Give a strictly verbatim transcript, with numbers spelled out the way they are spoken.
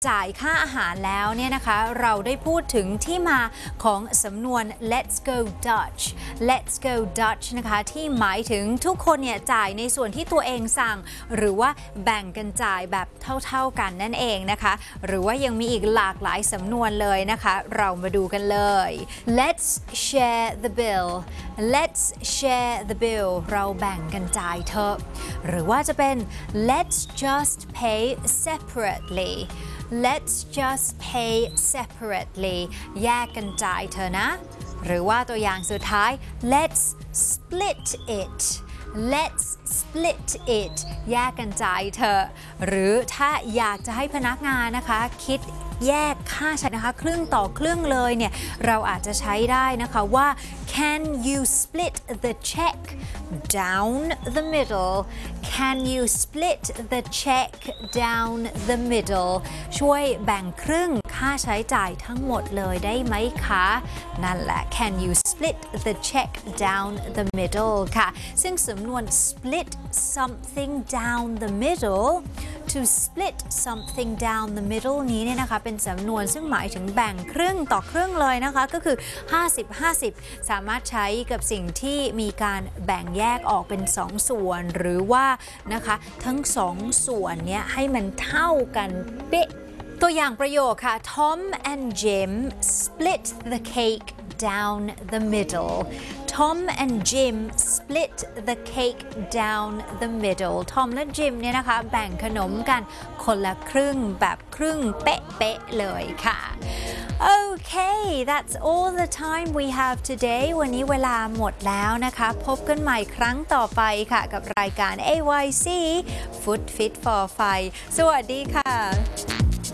จ่ายค่าอาหารแล้วเนี่ยนะคะเราได้พูดถึงที่มาของสำนวน let's go Dutch let's go Dutch นะคะที่หมายถึงทุกคนเนี่ยจ่ายในส่วนที่ตัวเองสั่งหรือว่าแบ่งกันจ่ายแบบเท่าๆกันนั่นเองนะคะหรือว่ายังมีอีกหลากหลายสำนวนเลยนะคะเรามาดูกันเลย let's share the bill let's share the bill เราแบ่งกันจ่ายเถอะหรือว่าจะเป็น let's just pay separately let's just pay separately แยกกันจ่ายเถอะนะหรือว่าตัวอย่างสุดท้าย let's split it let's split it แยกกันจ่ายเถอะหรือถ้าอยากจะให้พนักงานนะคะคิดแยกค่าใช้นะคะครึ่งต่อครึ่งเลยเนี่ยเราอาจจะใช้ได้นะคะว่า can you split the check down the middle can you split the check down the middle ช่วยแบ่งครึ่งค่าใช้จ่ายทั้งหมดเลยได้ไหมคะนั่นแหละ can you split the check down the middle ค่ะซึ่งสำนวน split something down the middle to split something down the middle นี้เนี่ยนะคะเป็นสำนวนซึ่งหมายถึงแบ่งครึ่งต่อครึ่งเลยนะคะก็คือห้าสิบ ห้าสิบสามารถใช้กับสิ่งที่มีการแบ่งแยกออกเป็นสองส่วนหรือว่านะคะทั้งสองส่วนเนี้ยให้มันเท่ากันเป๊ะตัวอย่างประโยคค่ะ Tom and Jim split the cake down the middle Tom and Jim split the cake down the middle Tom และ Jim เนี่ยนะคะแบ่งขนมกันคนละครึ่งแบบครึ่งเป๊ะๆเลยค่ะ Okay that's all the time we have today วันนี้เวลาหมดแล้วนะคะพบกันใหม่ครั้งต่อไปค่ะกับรายการ เอ วาย ซี Food Fit for Five สวัสดีค่ะ